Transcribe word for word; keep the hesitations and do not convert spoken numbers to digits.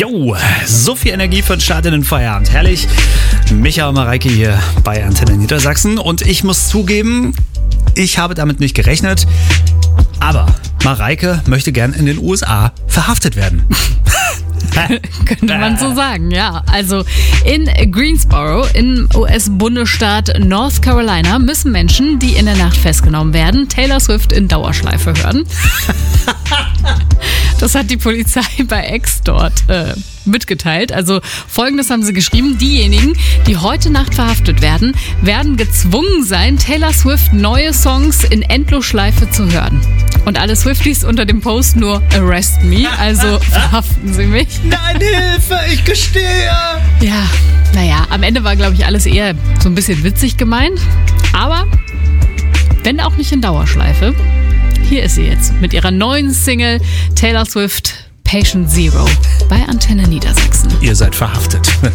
Jo, so viel Energie für den Start in den Feierabend. Herrlich. Micha und Mareike hier bei Antenne Niedersachsen. Und ich muss zugeben, ich habe damit nicht gerechnet. Aber Mareike möchte gern in den U S A verhaftet werden. Könnte man so sagen, ja. Also in Greensboro im U S-Bundesstaat North Carolina müssen Menschen, die in der Nacht festgenommen werden, Taylor Swift in Dauerschleife hören. Das hat die Polizei bei X dort äh, mitgeteilt. Also Folgendes haben sie geschrieben: Diejenigen, die heute Nacht verhaftet werden, werden gezwungen sein, Taylor Swift neue Songs in Endlosschleife zu hören. Und alle Swifties unter dem Post nur arrest me, also verhaften sie mich. Nein, Hilfe, ich gestehe! Ja, naja, am Ende war, glaube ich, alles eher so ein bisschen witzig gemeint. Aber wenn auch nicht in Dauerschleife. Hier ist sie jetzt mit ihrer neuen Single Taylor Swift Patient Zero bei Antenne Niedersachsen. Ihr seid verhaftet.